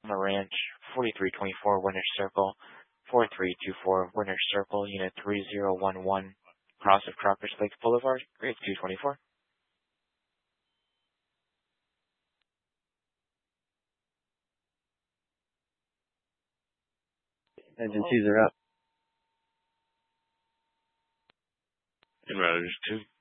Palma Ranch, 4324 Winter Circle, 4324 Winter Circle, Unit 3011, Cross of Crockers Lake Boulevard, grade 224. Engine 2's are up. En route 2.